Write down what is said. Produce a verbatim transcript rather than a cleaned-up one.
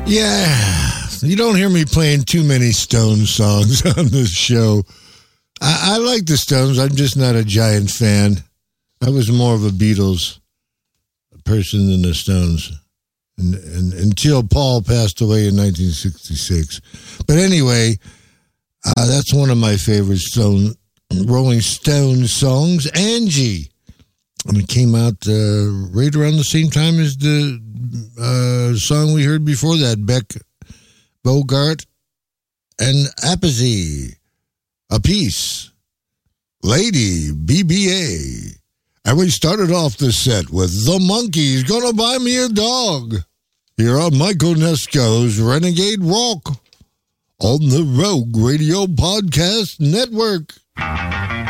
Yeah, you don't hear me playing too many Stones songs on this show. I, I like the Stones. I'm just not a giant fan. I was more of a Beatles person than the Stones, and, and until Paul passed away in nineteen sixty-six. But anyway, uh, that's one of my favorite Stone Rolling Stones songs, Angie. And it came out uh, right around the same time as the uh, song we heard before that, Beck Bogart and Apathy, A Piece, Lady, B B A. And we started off the set with The Monkees, Gonna Buy Me a Dog. Here on Michael Nesco's Renegade Rock on the Rogue Radio Podcast Network.